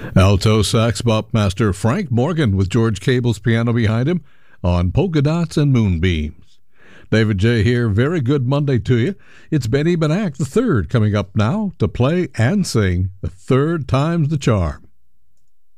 Alto sax bop master Frank Morgan with George Cable's piano behind him on Polka Dots and Moonbeams. David J. here. Very good Monday to you. It's Benny Benack III coming up now to play and sing The Third Time's the Charm.